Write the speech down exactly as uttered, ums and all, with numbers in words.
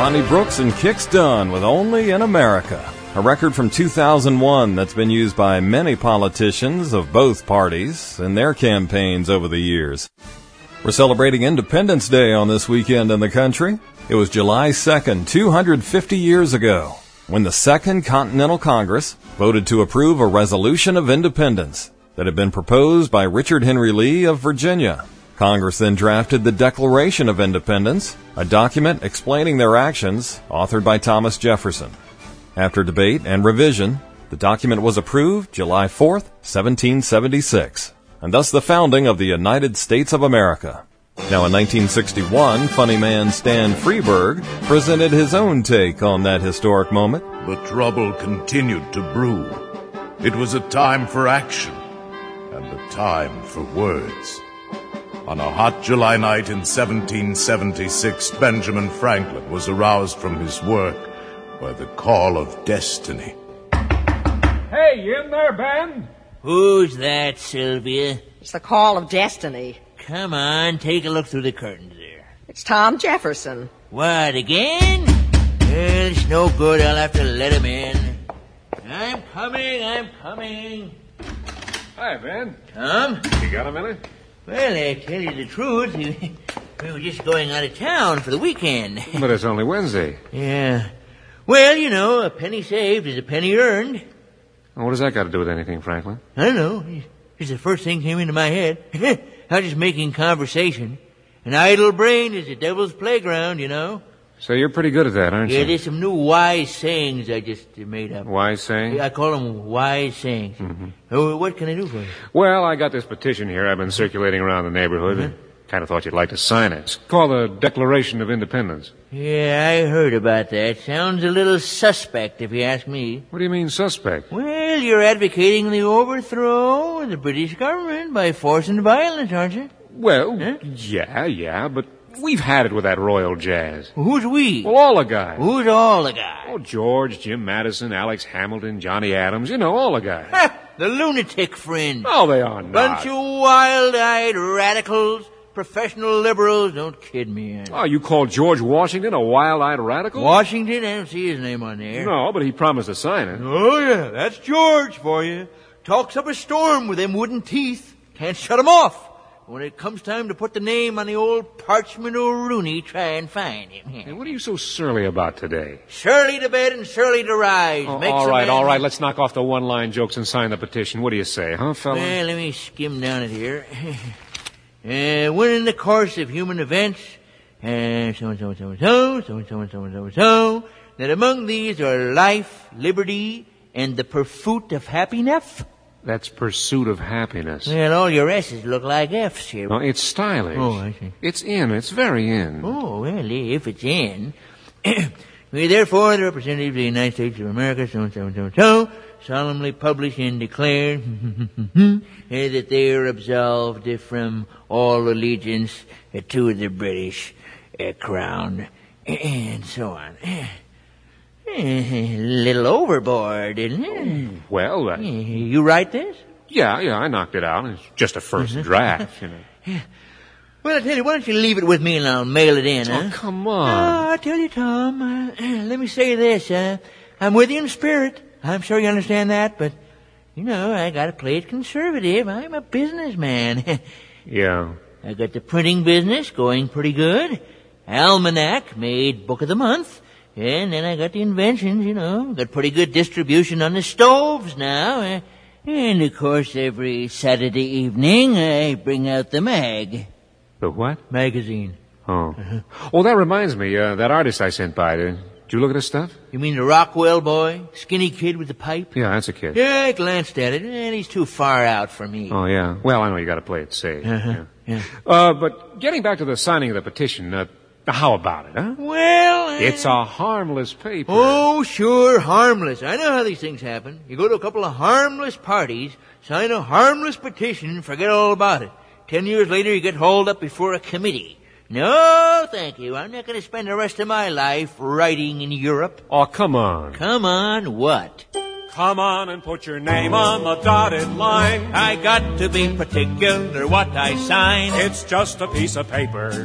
Ronnie Brooks and Kicks Dunn with Only in America, a record from two thousand one that's been used by many politicians of both parties in their campaigns over the years. We're celebrating Independence Day on this weekend in the country. It was July second, two hundred fifty years ago, when the Second Continental Congress voted to approve a resolution of independence that had been proposed by Richard Henry Lee of Virginia. Congress then drafted the Declaration of Independence, a document explaining their actions, authored by Thomas Jefferson. After debate and revision, the document was approved July fourth, seventeen seventy-six, and thus the founding of the United States of America. Now in nineteen sixty-one, funny man Stan Freberg presented his own take on that historic moment. The trouble continued to brew. It was a time for action and a time for words. On a hot July night in seventeen seventy-six, Benjamin Franklin was aroused from his work by the call of destiny. Hey, you in there, Ben? Who's that, Sylvia? It's the call of destiny. Come on, take a look through the curtains there. It's Tom Jefferson. What, again? Well, it's no good. I'll have to let him in. I'm coming, I'm coming. Hi, Ben. Tom? You got a minute? Well, I tell you the truth, we were just going out of town for the weekend. But it's only Wednesday. Yeah. Well, you know, a penny saved is a penny earned. Well, what does that got to do with anything, Franklin? I don't know. It's the first thing came into my head. I was just making conversation. An idle brain is the devil's playground, you know. So you're pretty good at that, aren't Yeah, you? there's some new wise sayings I just made up. Wise saying? I call them wise sayings. Mm-hmm. Oh, what can I do for you? Well, I got this petition here I've been circulating around the neighborhood. Mm-hmm. Kind of thought you'd like to sign it. It's called the Declaration of Independence. Yeah, I heard about that. Sounds a little suspect, if you ask me. What do you mean, suspect? Well, you're advocating the overthrow of the British government by force and violence, aren't you? Well, huh? yeah, yeah, but we've had it with that royal jazz. Who's we? Well, all the guys. Who's all the guys? Oh, George, Jim Madison, Alex Hamilton, Johnny Adams, you know, all the guys. Ha! The lunatic fringe. Oh, they are not. Bunch of wild-eyed radicals. Professional liberals, don't kid me. Oh, you call George Washington a wild-eyed radical? Washington? I don't see his name on there. No, but he promised to sign it. Oh, yeah, that's George for you. Talks up a storm with them wooden teeth. Can't shut him off. When it comes time to put the name on the old parchment O'Rooney, try and find him. Hey, what are you so surly about today? Surly to bed and surly to rise. Oh, Makes all right, man... all right, let's knock off the one-line jokes and sign the petition. What do you say, huh, fella? Well, let me skim down it here. Uh, when in the course of human events, uh, so and so and so and so, so and so and so and so and so, that among these are life, liberty, and the pursuit of happiness. That's pursuit of happiness. Well, all your S's look like F's here. No, it's stylish. Oh, I see. It's in. It's very in. Oh, well, if it's in. We therefore, the representatives of the United States of America, so and so and so and so, solemnly publish and declare that they are absolved from all allegiance to the British uh, crown, and so on. A little overboard, isn't it? Oh, well, uh, you write this? Yeah, yeah, I knocked it out. It's just a first draft, you know. Yeah. Well, I tell you, why don't you leave it with me and I'll mail it in, huh? Oh, come on. Oh, I tell you, Tom, uh, let me say this, uh, I'm with you in spirit. I'm sure you understand that, but, you know, I gotta play it conservative. I'm a businessman. Yeah. I got the printing business going pretty good. Almanac made book of the month. And then I got the inventions, you know. Got pretty good distribution on the stoves now. Uh, and, of course, every Saturday evening I bring out the mag. The what? Magazine. Oh. Uh-huh. Oh, that reminds me, uh, that artist I sent by, did you look at his stuff? You mean the Rockwell boy? Skinny kid with the pipe? Yeah, that's a kid. Yeah, I glanced at it, and he's too far out for me. Oh, yeah. Well, I know you gotta play it safe. Uh-huh. Yeah. Yeah. Uh, but getting back to the signing of the petition, uh, how about it, huh? Well, uh... it's a harmless paper. Oh, sure, harmless. I know how these things happen. You go to a couple of harmless parties, sign a harmless petition, and forget all about it. Ten years later, you get hauled up before a committee. No, thank you. I'm not going to spend the rest of my life writing in Europe. Oh, come on. Come on, what? Come on and put your name on the dotted line. I got to be particular what I sign. It's just a piece of paper.